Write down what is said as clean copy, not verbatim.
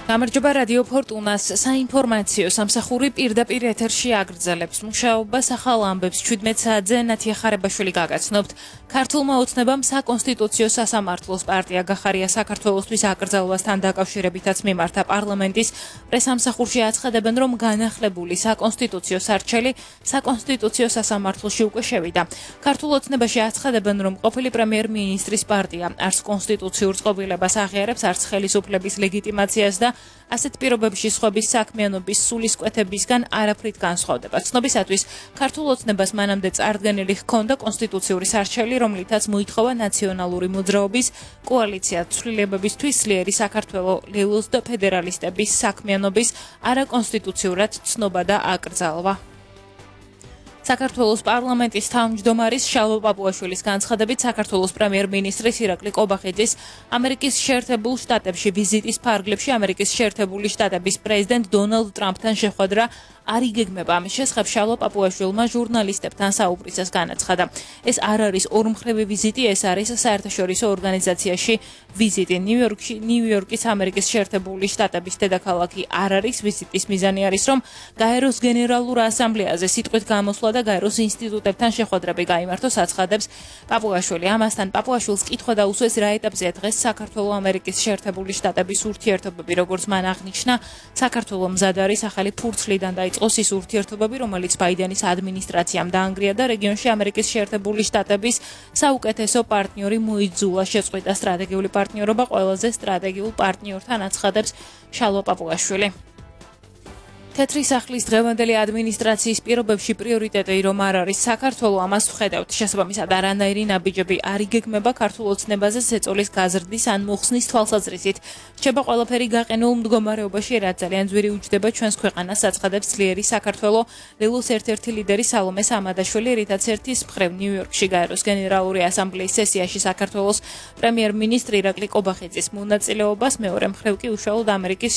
გამარჯობა რადიო ფორტუნას საინფორმაციო სამსახური პირდაპირ ეთერში აგრძელებს მუშაობას ახალ ამბებს 17 საათზე ნათია ხარებაშვილი გაგაცნობთ. ქართულმა ოცნებამ საკონსტიტუციო სასამართლოს პარტია გახარია საქართველოსთვის აკრძალვასთან დაკავშირებითაც მიმართა პარლამენტის პრესამსახურში აცხადებენ, რომ განახლებული საკონსტიტუციო სარჩელი საკონსტიტუციო სასამართლოში უკვე შევიდა. ქართულ ოცნებაში აცხადებენ, რომ ყოფილი პრემიერ-მინისტრის პარტია არც კონსტიტუციურ წყობილებას აღიარებს, არც ხელისუფლების ლეგიტიმაციას და ასეთ პირობებში სხვების საქმიანობის სულისკვეთებისგან არაფრით განსხვავდება. ცნობისათვის ქართულ ოცნებას მანამდე წარდგენილი ჰქონდა კონსტიტუციური სარჩელი, რომლითაც მოითხოვა ნაციონალური მოძრაობის კოალიცია ცვლილებებისთვის ძლიერი საქართველოს ლელოს და ფედერალისტების საქმიანობის არაკონსტიტუციურად ცნობა და აკრძალვა. საქართველოს პარლამენტის თავმჯდომარის შალვა პაპუაშვილის განცხადებით საქართველოს პრემიერ-მინისტრის ირაკლი კობახიძის ამერიკის შეერთებულ შტატებში ვიზიტის ფარგლებში ამერიკის შეერთებული შტატების პრეზიდენტ დონალდ ტრამპთან შეხვედრა არ იგეგმება. ამის შესახებ შალვა პაპუაშვილმა ჟურნალისტებთან საუბრისას განაცხადა. ეს არ არის ორმხრივი ვიზიტი, ეს არის საერთაშორისო ორგანიზაციაში ვიზიტი. ნიუ-იორკის ამერიკის შეერთებული შტატების დედაქალაქი არ არის. ვიზიტის მიზანი არის, რომ გაეროს გენერალურ ასამბლეაზე სიტყვით გამოსვლა და გაეროს ინსტიტუტებთან შეხვედრები გაიმართოს, აცხადებს პაპუაშვილი. ამასთან პაპუაშვილს კითხვა დაუსვეს, რა ეტაპზეა დღეს საქართველოს ამერიკის შეერთებული შტატების ურთიერთობები, როგორც მან აღნიშნა, საქართველოს მზად არის ახალი ფურცლიდან დაიწყოს ის ურთიერთობები, რომელიც ბაიდენის ადმინისტრაციამ დაანგრია და რეგიონში ამერიკის შეერთებული შტატების საუკეთესო პარტნიორი მოიძულა შეწყვიტა სტრატეგიული პარტნიორობა ყველაზე სტრატეგიულ პარტნიორთან, აცხადებს შალვა პაპუაშვილი. თეთრი სახლის დღევანდელი ადმინისტრაციის პირობებში პრიორიტეტი რომ არ არის საქართველოს, ამას ვხედავთ. შესაბამისად არანაირი ნაბიჯები არ იგეგმება ქართულ ოცნებაზე ზეწოლის გაზრდის ან მოხსნის თვალსაზრისით. რჩება ყველაფერი გაყინულ მდგომარეობაში, რაც ძალიან ძვირი უჯდება ჩვენს ქვეყანას, აცხადებს ძლიერი საქართველოს ლელოს ერთ-ერთი ლიდერი სალომე სამადაშვილი, რითაც ერთის მხრივ ნიუ-იორკში გაეროს გენერალური ასამბლეის სესიაში საქართველოს პრემიერ-მინისტრი ირაკლი კობახიძის მონაწილეობას, მეორე მხრივ კი უშუალოდ ამერიკის